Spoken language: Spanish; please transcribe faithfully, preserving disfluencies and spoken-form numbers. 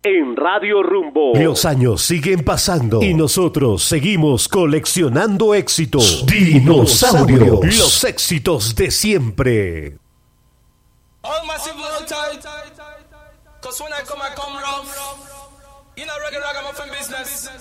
en Radio Rumbo. Los años siguen pasando y nosotros seguimos coleccionando éxitos. Dinosaurios, los éxitos de siempre. All massive all tight, cause when I come I come rough. You know regular ragamuffin business.